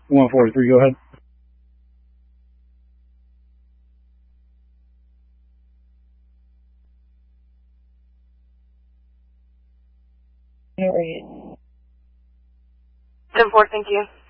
143, go ahead. All right. 10-4, thank you.